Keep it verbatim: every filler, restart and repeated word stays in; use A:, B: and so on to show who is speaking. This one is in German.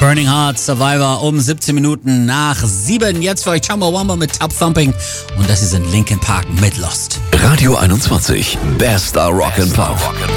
A: Burning Heart, Survivor um siebzehn Minuten nach sieben. Jetzt für euch Chumbawamba mit Tub Thumping. Und das hier sind Linkin Park mit Lost.
B: Radio einundzwanzig, Bester Rock and Pop.